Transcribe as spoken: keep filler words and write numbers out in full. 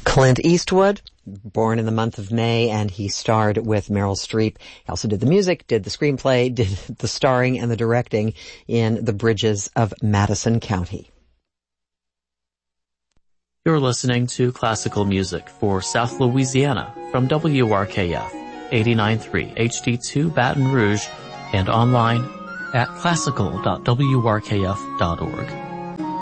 Clint Eastwood, born in the month of May, and he starred with Meryl Streep. He also did the music, did the screenplay, did the starring and the directing in The Bridges of Madison County. You're listening to classical music for South Louisiana from W R K F eighty-nine point three H D two Baton Rouge and online at classical dot w r k f dot org.